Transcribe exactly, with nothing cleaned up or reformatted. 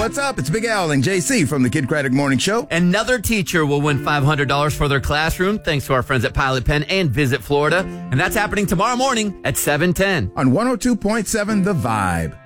What's up? It's Big Al and J C from the Kid Craddock Morning Show. Another teacher will win five hundred dollars for their classroom thanks to our friends at Pilot Pen and Visit Florida. And that's happening tomorrow morning at seven ten. On one oh two point seven The Vibe.